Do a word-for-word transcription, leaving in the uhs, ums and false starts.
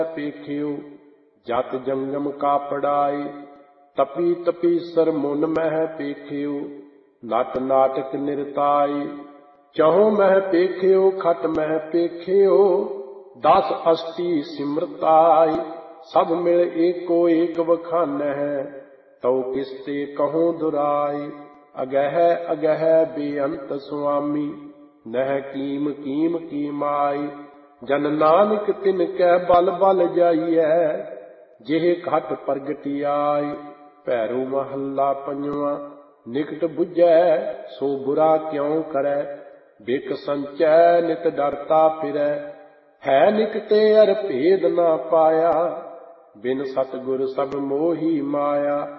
पेखियो जत जंगम का पड़ाई। तपी तपीसर मुन मह पेखियो नट नाटक निरताई। चहु मह पेखियो खट मह पेखियो दस अष्टी सिमरताई। सब मिल एको एक बखान है तौ किसते कहूँ दुराई। अगह अगह बेअंत स्वामी नह कीम कीम की माई। जन नानक तिन कै बल बल जाइए जेह घट प्रगति आई। भैरो महला पंजवा निकट बुझै सो बुरा क्यों करे। बिक संचै नित डरता फिरै है निकटे अर भेद ना पाया। बिन सतगुर सब मोही माया।